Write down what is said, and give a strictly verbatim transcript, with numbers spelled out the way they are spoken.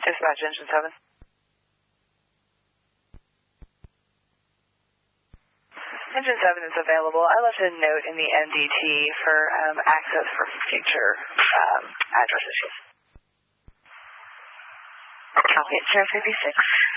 Dispatch Engine seven. Engine seven is available. I left a note in the M D T for um, access for future um, address issues. Copy at zero fifty-six.